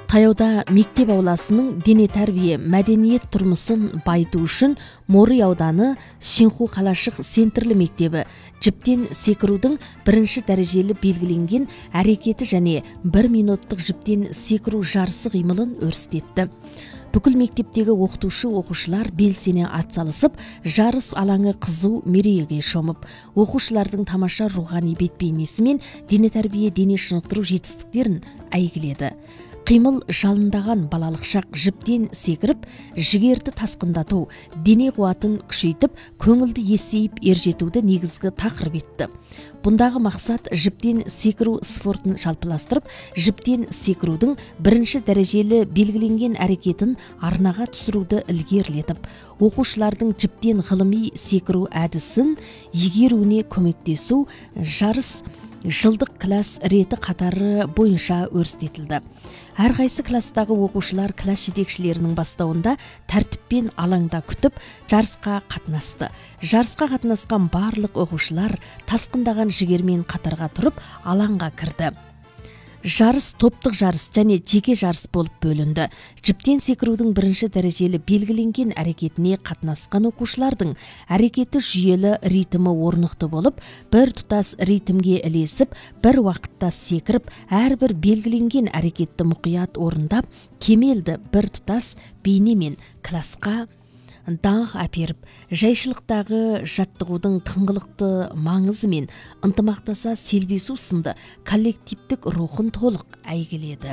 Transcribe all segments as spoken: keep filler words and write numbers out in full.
Таяуда мектеп ауласының дене тәрбие мәдениет тұрмысын байыту үшін Морый ауданы Шинху қалашық центрлі мектебі жіптен секірудің бірінші дәрежелі белгіленген әрекеті және бір минуттық жіптен секіру жарысы қимылын өрістетті. Бүкіл мектептегі оқытушы оқушылар белсене атсалысып, жарыс алаңы қызу мерейге шомып, оқушылардың тамаша рухани бет-бейнесі мен дене тәрбие дене шынықтыру жетістіктерін әйгіледі. Қимыл жалындаған балалық шақ жіптен секіріп, жігерді тасқындату, дене қуатын күшейтіп, көңілді есейіп ержетуді негізгі тақырып етті. Бұндағы мақсат жіптен секіру спортын жалпыластырып, жіптен секірудің бірінші дәрежелі белгіленген әрекетін арнаға түсіруді ілгерілетіп, оқушылардың жіптен ғылыми секіру әдісін игеруіне көмектесу жарыс жылдық класс реті қатары бойынша өрістетілді. Әрқайсы кластағы оқушылар класс жетекшілерінің бастауында тәртіппен алаңда күтіп, жарысқа қатынасты. Жарысқа қатынасқан барлық оқушылар тасқындаған жігермен қатарға тұрып, алаңға кірді. Жарыс топтық жарыс және жеке жарыс болып бөлінді. Жіптен секірудің бірінші дәрежелі белгіленген әрекетіне қатынасқан оқушылардың әрекеті жүйелі ритмі орнықты болып, бір тұтас ритмге ілесіп, бір уақытта секіріп, әрбір белгіленген әрекетті мұқият орындап, кемелді бір тұтас бейнемен класқа даңқ әперіп, жайшылықтағы жаттығудың тыңғылықты маңызы мен ынтымақтаса селбесу сынды коллективтік рухын толық әйгіледі.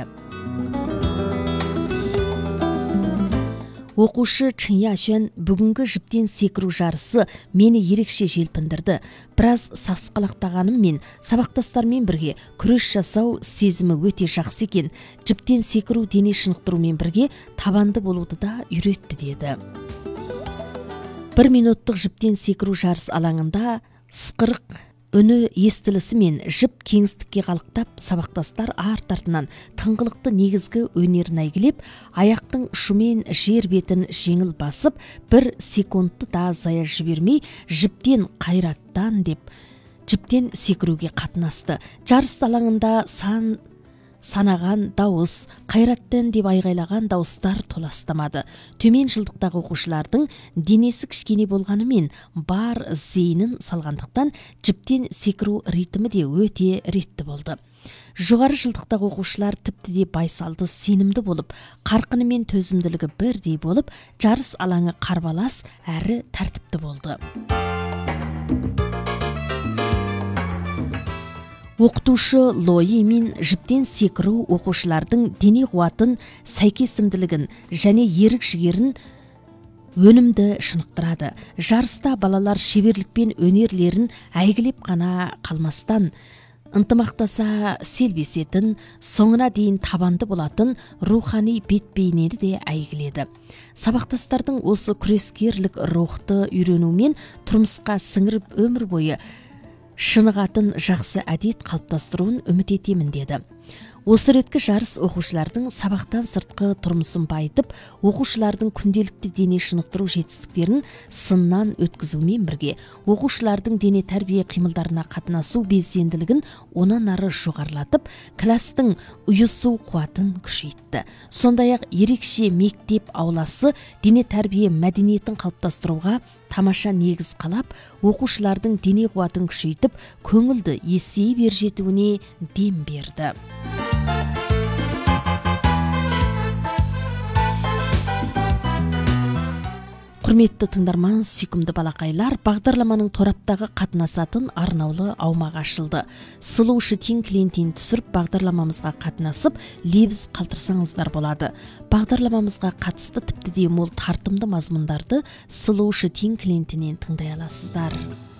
Оқушы Чын Яшен бүгінгі жіптен секіру жарысы мені ерекше желпіндірді. Біраз сасқалақтағаным мен сабақтастармен бірге күрес жасау сезімі өте жақсы екен. Жіптен секіру дене шынықтырумен бірге табанды болуды да үйретті деді. Бір минуттық жіптен секіру жарыс алаңында сықырық үні естілісімен жіп кеңістікке қалықтап, сабақтастар арт-артынан тыңғылықты негізгі өнерін әйгілеп, аяқтың ұшымен жер бетін жеңіл басып, бір секундты да зая жібермей, жіптен қайраттан деп, жіптен секіруге қатынасты. Жарыс алаңында сан санаған дауыс, қайраттан деп айғайлаған дауыстар толастамады. Төмен жылдықтағы оқушылардың денесі кішкене болғанымен бар зейінін салғандықтан жіптен секіру ритмі де өте ретті болды. Жоғары жылдықтағы оқушылар тіпті де байсалды, сенімді болып, қарқыны мен төзімділігі бірдей болып, жарыс алаңы қарбалас әрі тәртіпті болды. Оқытушы Лои мен жіптен секіру оқушылардың дене қуатын, сәйкесімділігін және ерік жігерін өнімді шынықтырады. Жарыста балалар шеберлікпен өнерлерін әйгілеп қана қалмастан, ынтымақтаса селбесетін, соңына дейін табанды болатын рухани бет-бейнені де әйгіледі. Сабақтастардың осы күрескерлік рухты үйренумен тұрмысқа сіңіріп өмір бойы шынығатын жақсы әдет қалыптастыруын үміт етемін деді. Осы реткі жарыс оқушылардың сабақтан сыртқы тұрмысын байытып, оқушылардың күнделікті дене шынықтыру жетістіктерін сыннан өткізумен бірге, оқушылардың дене тәрбие қимылдарына қатынасу белсенділігін онан ары жоғарылатып, кластың ұйысу қуатын күшейтті. Сондай-ақ ерекше мектеп ауласы дене тәрбие мәдениетін қалыптастыруға тамаша негіз қалап, оқушылардың дене қуатын күшейтіп, көңілді есейіп ержетуіне дем берді. Құрметті тыңдарман, сүйкімді балақайлар, бағдарламаның тораптағы қатынасатын арнаулы аумақ ашылды. Сұлу Шытин клиентін түсіріп, бағдарламамызға қатынасып, лебіз қалтырсаңыздар болады. Бағдарламамызға қатысты тіпті де мол тартымды мазмұндарды Сұлу Шытин клиентінен тыңдай аласыздар.